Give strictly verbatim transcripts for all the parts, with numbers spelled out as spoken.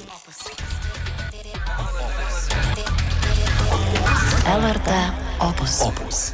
L R T Opus. Opus.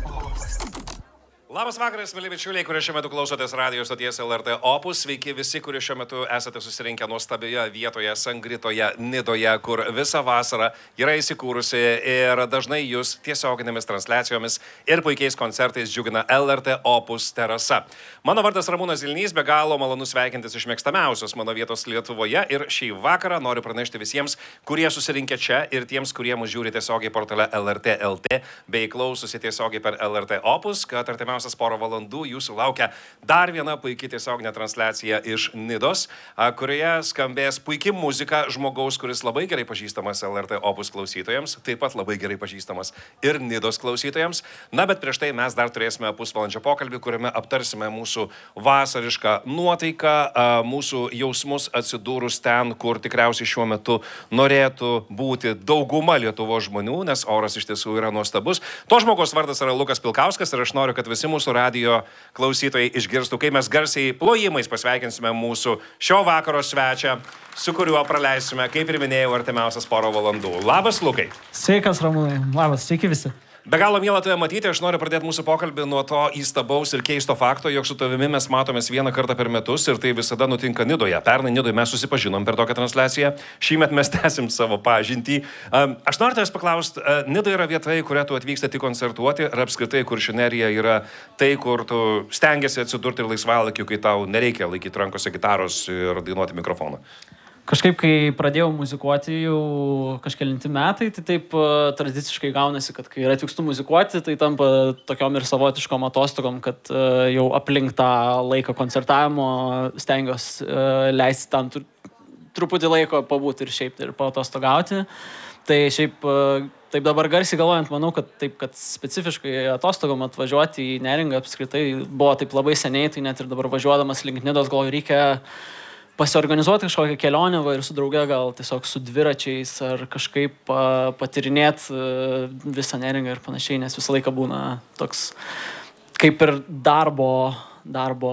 Labas vakaras, mėly bičiuliai, kurie šiuo metu klausotės radijos stoties L R T Opus. Sveiki visi, kurie šiuo metu esate susirinkę nuostabioje vietoje, Sangritoje, Nidoje, kur visą vasarą yra įsikūrusi ir dažnai jūs tiesioginėmis transliacijomis ir puikiais koncertais džiugina L R T Opus terasa. Mano vardas Ramūnas Zilnys, be galo malonu sveikintis iš mėgstamiausios mano vietos Lietuvoje ir šį vakarą noriu pranešti visiems, kurie susirinkę čia ir tiems, kurie mus žiūri tiesiogiai portale L R T L T bei klausosi tiesiogiai per L R T Opus, kad artimiausias porą valandų jūsų laukia dar viena puikiai tiesioginė transliacija iš Nidos, kurioje skambės puikiai muzika žmogaus, kuris labai gerai pažįstamas L R T Opus klausytojams, taip pat labai gerai pažįstamas ir Nidos klausytojams. Na, bet prieš tai mes dar turėsime pusvalandžio pokalbį, kuriame aptarsime mūsų vasarišką nuotaiką, mūsų jausmus atsidūrus ten, kur tikriausiai šiuo metu norėtų būti dauguma Lietuvos žmonių, nes oras iš tiesų yra nuostabus. To žmogaus vardas yra Lukas Pilkauskas ir aš noriu, kad visi mūsų radijo klausytojai išgirstų, kai mes garsiai plojimais pasveikinsime mūsų šio vakaro svečią, su kuriuo praleisime, kaip ir minėjau, artimiausias porą valandų. Labas, Lukai. Sveikas, Ramūnai. Labas, sveiki visi. Be galo miela tave matyti, aš noriu pradėti mūsų pokalbį nuo to įstabaus ir keisto fakto, jog su tavimi mes matomės vieną kartą per metus ir tai visada nutinka Nidoje. Pernai Nidoje mes susipažinom per tokią transliaciją, šįmet mes tęsim savo pažintį. Aš noriu tavęs paklausti, Nida yra vieta, į kurią tu atvyksti tik koncertuoti, ar apskritai Kuršių nerija yra tai, kur tu stengiasi atsidurti ir laisvalaikiu, kai tau nereikia laikyti rankose gitaros ir dainuoti mikrofoną? Kažkaip, kai pradėjau muzikuoti jau kažkelinti metai, tai taip tradiciškai gaunasi, kad kai atvykstu muzikuoti, tai tampa tokiom ir savotiškom atostogom, kad jau aplink tą laiką koncertavimo stengiuosi leisti tam truputį laiko pabūti ir šiaip ir paatostogauti. Tai šiaip taip dabar garsiai galvojant, manau, kad taip, kad specifiškai atostogom atvažiuoti į Neringą apskritai buvo taip labai seniai, tai net ir dabar važiuodamas link Nidos galvoju, reikia pasiorganizuoti kažkokią kelionę va, ir su drauge gal tiesiog su dviračiais ar kažkaip pa, patirinėti visą Neringą ir panašiai, nes visą laiką būna toks kaip ir darbo, darbo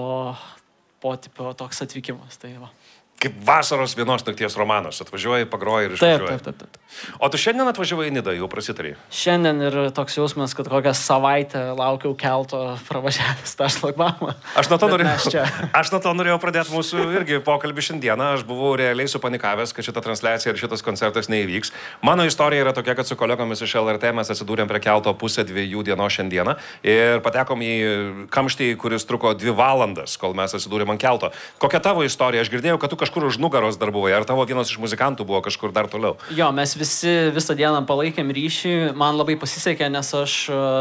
potipio toks atvykimas. Tai va. Kaip vasaros vienos nakties romanas. Atvažiuoji, pagroji ir išvažiuoji. Taip, taip, taip, taip. O tu šiandien atvažiavai į Nidą, jau prasitarei? Šiandien ir toks jausmas, kad kokią savaitę laukiau kelto pravažiavęs tą šlagbaumą. Aš nuo to norėjau, aš nuo to norėjau pradėti mūsų irgi pokalbį šiandieną. Aš buvau realiai supanikavęs, kad šita transliacija ir šitas koncertas neįvyks. Mano istorija yra tokia, kad su kolegomis iš L R T mes atsidūrėm prie kelto pusę dviejų dienos šiandieną ir patekom į kamštį, kuris truko dvi valandas, kol mes atsidūrėm ant kelto. Kokia tavo istorija? Aš girdėjau, kad tu kažkur už nugaros dar buvai. Ar tavo vienas iš muzikantų buvo kažkur dar toliau? Jo, mes visi visą dieną palaikėm ryšį. Man labai pasisekė, nes aš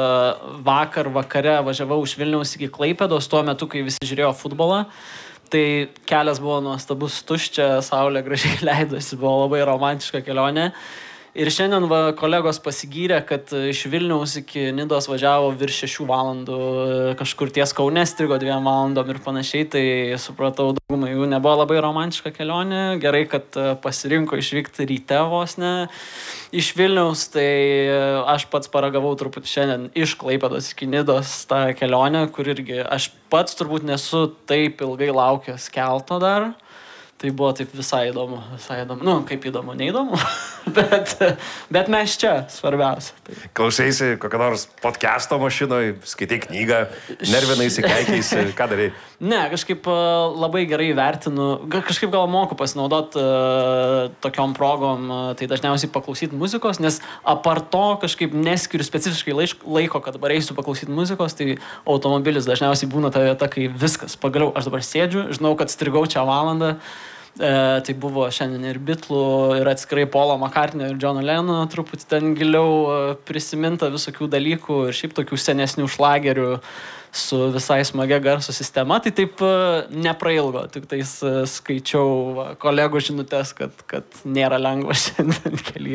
vakar vakare važiavau iš Vilniaus iki Klaipėdos tuo metu, kai visi žiūrėjo futbolą. Tai kelias buvo nuostabus, tuščia, saulė gražiai leidosi, buvo labai romantiška kelionė. Ir šiandien va, kolegos pasigyrė, kad iš Vilniaus iki Nidos važiavo virš šešių valandų, kažkur ties Kaune strigo dviem valandom ir panašiai, tai supratau, daugumai jų nebuvo labai romantiška kelionė. Gerai, kad pasirinko išvykti ryte vos ne iš Vilniaus, tai aš pats paragavau truputį šiandien iš Klaipėdos iki Nidos tą kelionę, kur irgi aš pats turbūt nesu taip ilgai laukęs kelto dar. Tai buvo taip visai įdomu, visai įdomu. Nu, kaip įdomu, neįdomu, bet, bet mes čia, svarbiausia. Tai. Klausėsi kokią nors podcast'o mašinoje, skaitai knygą, nervinaisi, keikiaisi, ką darai? Ne, kažkaip labai gerai vertinu, kažkaip gal moku pasinaudoti uh, tokiom progom, uh, tai dažniausiai paklausyti muzikos, nes apart to kažkaip neskiriu specifiškai laiko, kad dabar eisiu paklausyti muzikos, tai automobilis dažniausiai būna ta vieta, kai viskas, pagaliau aš dabar sėdžiu, žinau, kad strigau čia valandą. E, tai buvo šiandien ir Bitlų, ir atskirai Paul'o McCartney ir Johno Lennono truputį ten giliau prisiminta visokių dalykų ir šiaip tokių senesnių šlagerių su visai smagia garso sistema. Tai taip neprailgo, tik tais skaičiau kolegų žinutės, kad, kad nėra lengva šiandien kelyje.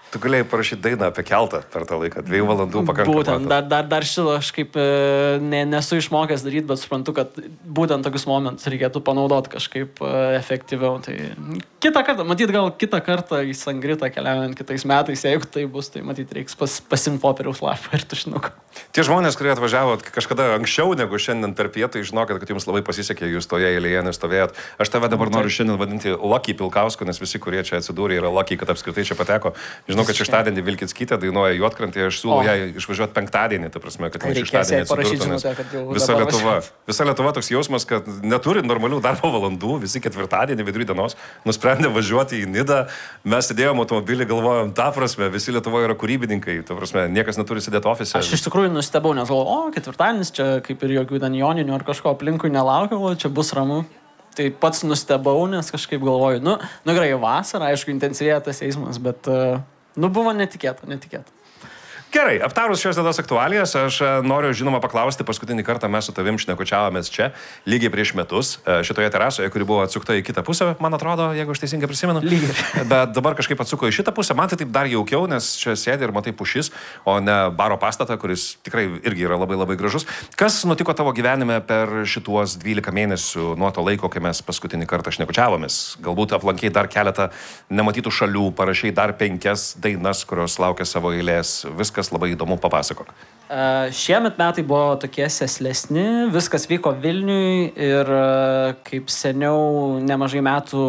Tu galėjai parašyti dainą apie keltą per tą laiką, dviejų valandų pakankamai. Būtent, dar, dar, dar šito aš kaip ne, nesu išmokęs daryti, bet suprantu, kad būtent tokius momentus reikėtų panaudoti kažkaip efektyviau. Tai kitą kartą, matyt, gal kitą kartą į Sangritą keliaujant kitais metais, jeigu tai bus, tai matyt, reiks pas, pasimti popieriaus lapą ir tušinuką. Tie žmonės, kurie atvažiavo kažkada anksčiau negu šiandien per pietą, žinokit, kad jums labai pasisekė, jūs toje eilėje nestovėjot. Aš tave dabar noriu šiandien vadinti Lucky Pilkausku, nes visi, kurie čia atsidūrė, yra Lucky, kad apskritai čia pateko. Žinau, kad šeštadienį Vilkitskytė dainuoja Juodkrantėje, aš siūlau ją išvažiuoti penktadienį, ta prasme, kad tai šeštadienį atsidurtų, nes visa Lietuva, visa Lietuva toks jausmas, kad neturi normalių darbo valandų, visi ketvirtadienį vidury dienos nusprendė važiuoti į Nidą, mes sėdėjom automobilį, galvojom, ta prasme, visi Lietuvoje yra kūrybininkai, ta prasme, niekas neturi sėdėti ofise. Aš iš tikrųjų nustebau, nes galvoju, o ketvirtadienis čia kaip ir jokių ten joninių ar kažko aplinkui nelaukiau, čia bus ramu. Tai pats nustebau, nes kažkaip galvoju, nu, nu gerai, vasarą, aišku, intensyvėja tas eismas, bet, nu, buvo netikėta, netikėta. Gerai, aptarus šios dienos aktualijas, aš noriu, žinoma, paklausti, paskutinį kartą mes su tavim šnekučiavomės čia, lygiai prieš metus, šitoje terasoje, kuri buvo atsukta į kitą pusę, man atrodo, jeigu aš teisingai prisimenu. Lygiai. Bet dabar kažkaip atsuko į šitą pusę, man tai taip dar jaukiau, nes čia sėdi ir matai pušis, o ne baro pastatą, kuris tikrai irgi yra labai labai gražus. Kas nutiko tavo gyvenime per šituos dvylika mėnesių nuo to laiko, kai mes paskutinį kartą šnekučiavomės? Galbūt aplankei dar keletą nematytų šalių, parašiai dar penkias dainas, kurios laukia savo eilės. Viskas labai įdomu, papasakok. Uh, šiemet metai buvo tokie seslesni, viskas vyko Vilniui ir uh, kaip seniau nemažai metų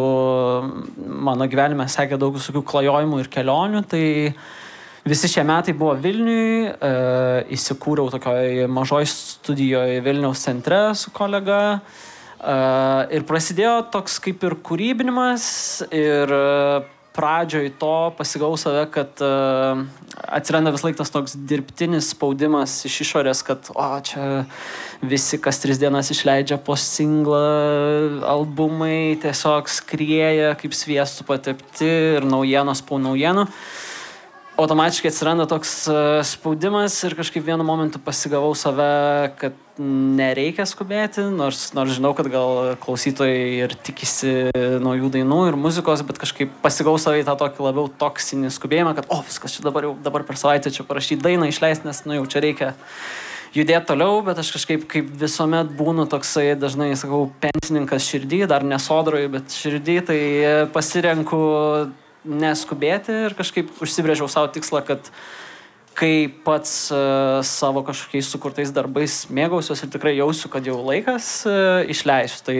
mano gyvenime sekė daug visokių klajojimų ir kelionių, tai visi šie metai buvo Vilniui, uh, įsikūriau tokioj mažoj studijoje Vilniaus centre su kolega uh, ir prasidėjo toks kaip ir kūrybinimas ir uh, pradžioj to pasigavau save, kad uh, atsiranda vis laik tas toks dirbtinis spaudimas iš išorės, kad o, čia visi kas tris dienas išleidžia po singlą, albumai tiesiog skrieja kaip sviestų patepti ir naujienos po naujienų. Automatiškai atsiranda toks uh, spaudimas ir kažkaip vienu momentu pasigavau save, kad nereikia skubėti, nors, nors žinau, kad gal klausytojai ir tikisi naujų dainų ir muzikos, bet kažkaip pasigavau save į tą tokį labiau toksinį skubėjimą, kad o, viskas čia dabar jau dabar per savaitę čia parašyti dainą, išleisti, nes nu jau čia reikia judėti toliau, bet aš kažkaip kaip visuomet būnu toksai, dažnai sakau, pensininkas širdį, dar nesodroj, bet širdį, tai pasirenku neskubėti ir kažkaip užsibrėžiau savo tikslą, kad kai pats uh, savo kažkokiais sukurtais darbais mėgausiuos ir tikrai jausiu, kad jau laikas uh, išleisiu. Tai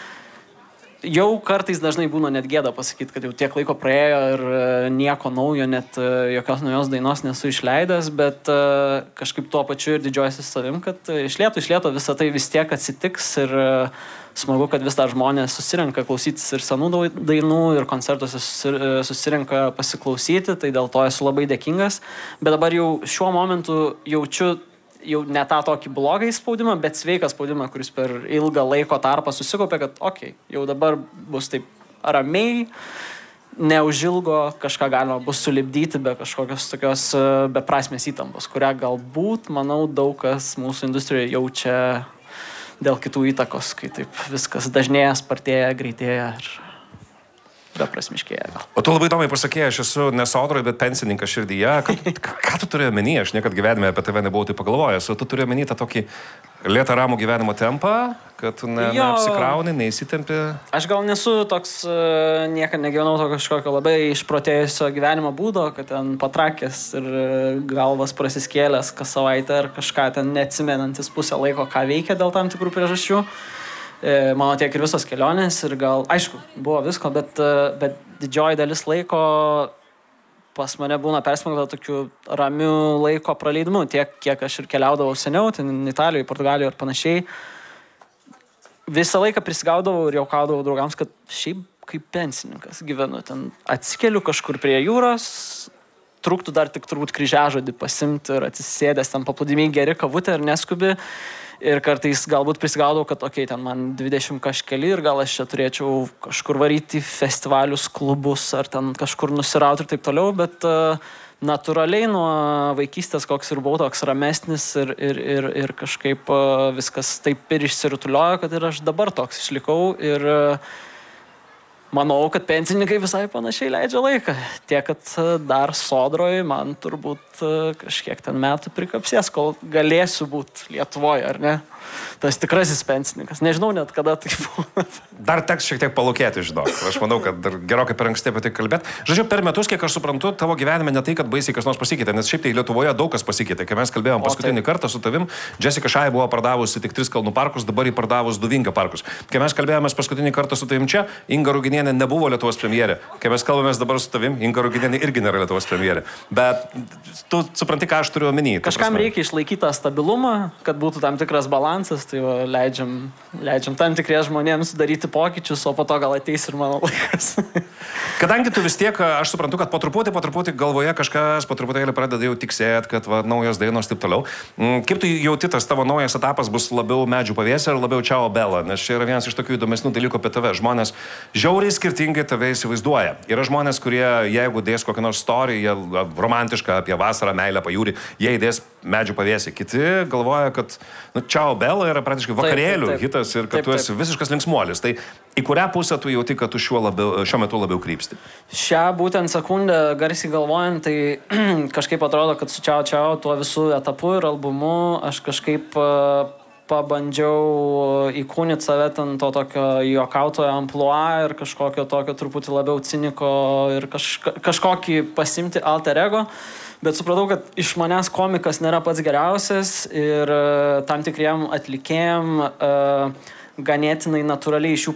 jau kartais dažnai būna net gėda pasakyti, kad jau tiek laiko praėjo ir uh, nieko naujo, net uh, jokios naujos dainos nesu išleidęs, bet uh, kažkaip tuo pačiu ir didžiuojuosi savim, kad uh, išlieto, išlieto visą tai vis tiek atsitiks ir uh, smagu, kad vis dar žmonės susirenka klausytis ir senų dainų ir koncertuose susirenka pasiklausyti, tai dėl to esu labai dėkingas. Bet dabar jau šiuo momentu jaučiu jau ne tą tokį blogą įspaudimą, bet sveiką spaudimą, kuris per ilgą laiko tarpą susikaupė, kad okei, okay, jau dabar bus taip ramiai, neužilgo kažką galima bus sulipdyti be kažkokios tokios beprasmės įtampos, kurią galbūt, manau, daug kas mūsų industrijoje jaučia dėl kitų įtakos, kai taip viskas dažnėja, spartėja, greitėja ir beprasmiškėja. O tu labai įdomiai pasakėjai, aš esu nesodroj, bet pensininkas širdyje. Ką, ką tu turi omeny? Aš niekad gyvenime apie tave nebuvau taip pagalvojęs. O tu turi omeny tą tokį lėtą ramų gyvenimo tempą, kad tu ne, neapsikrauni, neįsitempi? Aš gal nesu toks, uh, niekad negyvenau to kažkokio labai išprotėjusio gyvenimo būdo, kad ten patrakęs ir galvas prasiskėlęs kas savaitę ar kažką ten neatsimenantis pusę laiko, ką veikia dėl tam tikrų priežasčių. Mano tiek ir visos kelionės ir gal, aišku, buvo visko, bet, bet didžioji dalis laiko pas mane būna persmelkta tokiu ramiu laiko praleidimu, tiek kiek aš ir keliaudavau seniau, ten Italijoje, Portugalijoje ir panašiai. Visą laiką prisigaudavau ir jaukaudavau draugams, kad šiaip kaip pensininkas gyvenu, ten atsikeliu kažkur prie jūros, truktų dar tik turbūt kryžiažodį pasimti ir atsisėdęs ten paplūdimy geri kavutę ir neskubi. Ir kartais galbūt prisigaudau, kad okei, okay, ten man dvidešimt kažkeli ir gal aš čia turėčiau kažkur varyti į festivalius, klubus ar ten kažkur nusirauti ir taip toliau, bet uh, natūraliai nuo vaikystės koks ir buvau toks ramesnis ir, ir, ir, ir kažkaip uh, viskas taip ir išsirutuliojo, kad ir aš dabar toks išlikau ir uh, manau, kad pensininkai visai panašiai leidžia laiką. Tiek, kad dar sodroje man turbūt kažkiek ten metų prikapsės, kol galėsiu būti Lietuvoje, ar ne? Tas tikrasis pensininkas. Nežinau net kada tai buvo. Dar teks šiek tiek palūkėti, žinok. Aš manau, kad dar gerokai per anksti apie tai kalbėti. Žodžiu, per metus, kiek aš suprantu, tavo gyvenime ne tai, kad baisiai kas nors pasikeitė, nes šiaip tai Lietuvoje daug kas pasikeitė. Kai mes kalbėjom paskutinį kartą su tavim, Jessica Shai buvo pardavusi tik tris kalnų parkus, dabar jį pardavus du Vingio parkus. Kai mes kalbėjomės paskutinį kartą su tavim čia, Inga Ruginienė nebuvo Lietuvos premjerė. Kai mes kalbamės dabar su tavim, Inga Ruginienė irgi nėra Lietuvos premjerė. Bet tu supranti, ką aš turiu omeny. Kažkam reikia išlaikyti tą stabilumą, kad būtų tam tikras balansas, tai va, leidžiam, leidžiam tam tikrie žmonėms daryti pokyčius, o po to gal ateis ir mano laikas. Kadangi tu vis tiek, aš suprantu, kad po truputį, po truputį galvoje kažkas po truputėlį pradeda jau tiksėt, kad va, naujos dainos taip toliau. Kaip tu jauti, tas tavo naujas etapas bus labiau medžių pavėsė ar labiau Ciao Bella? Nes čia yra vienas iš tokių įdomesnių dalykų apie tave. Žmonės žiauriai skirtingai tave įsivaizduoja. Yra žmonės, kurie, jeigu dės kokią nors istoriją romantišką apie vasarą, meilę, pajūrį, jie įdės medžių pavėsį. Kiti galvoja, kad nu, Ciao Bella yra praktiškai vakarėlių taip, taip, taip. hitas ir kad taip, tu esi taip. visiškas linksmuolis. Tai į kurią pusę tu jauti, kad tu šiuo, labiau, šiuo metu labiau krypsti? Šią būtent sekundę garsiai galvojant, tai kažkaip atrodo, kad su Ciao Ciao tuo visų etapu ir albumu aš kažkaip uh, pabandžiau įkūnyti save ten to tokio juokautojo amplua ir kažkokio tokio truputį labiau ciniko ir kažka, kažkokį pasimti alter ego. Bet supratau, kad iš manęs komikas nėra pats geriausias ir uh, tam tikriem atlikėjim uh, ganėtinai natūraliai iš jų